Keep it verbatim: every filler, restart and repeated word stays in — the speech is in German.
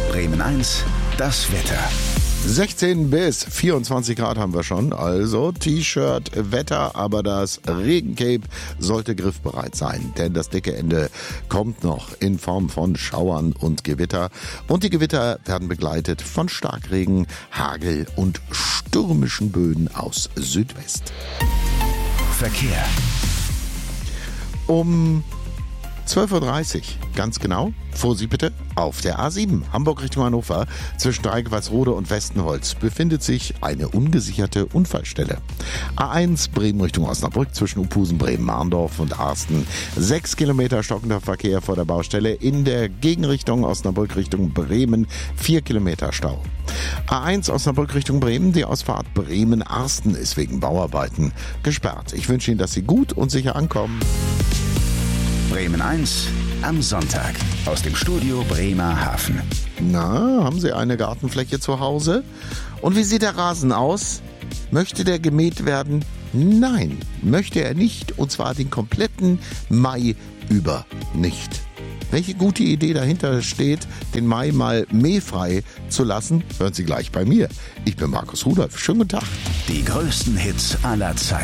Bremen eins, das Wetter. sechzehn bis vierundzwanzig Grad haben wir schon, also T-Shirt, Wetter, aber das Regencape sollte griffbereit sein, denn das dicke Ende kommt noch in Form von Schauern und Gewitter und die Gewitter werden begleitet von Starkregen, Hagel und stürmischen Böen aus Südwest. Verkehr. Um zwölf Uhr dreißig, ganz genau, Vorsicht bitte, auf der A sieben, Hamburg Richtung Hannover, zwischen Dreieck-Walsrode und Westenholz befindet sich eine ungesicherte Unfallstelle. A eins, Bremen Richtung Osnabrück, zwischen Uphusen, Bremen, Marndorf und Arsten. Sechs Kilometer stockender Verkehr vor der Baustelle, in der Gegenrichtung Osnabrück Richtung Bremen, vier Kilometer Stau. A eins Osnabrück Richtung Bremen, die Ausfahrt Bremen-Arsten ist wegen Bauarbeiten gesperrt. Ich wünsche Ihnen, dass Sie gut und sicher ankommen. Bremen eins am Sonntag aus dem Studio Bremerhaven. Na, haben Sie eine Gartenfläche zu Hause? Und wie sieht der Rasen aus? Möchte der gemäht werden? Nein, möchte er nicht. Und zwar den kompletten Mai über nicht. Welche gute Idee dahinter steht, den Mai mal mähfrei zu lassen, hören Sie gleich bei mir. Ich bin Markus Rudolph. Schönen guten Tag. Die größten Hits aller Zeiten.